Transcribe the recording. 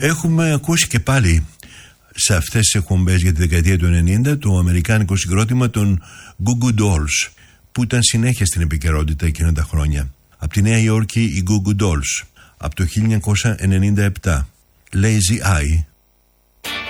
Έχουμε ακούσει και πάλι σε αυτές τις εκπομπές για τη δεκαετία του 90 το αμερικάνικο συγκρότημα των Goo Goo Dolls, που ήταν συνέχεια στην επικαιρότητα εκείνα τα χρόνια. Από τη Νέα Υόρκη οι Goo Goo Dolls, από το 1997, Lazy Eye.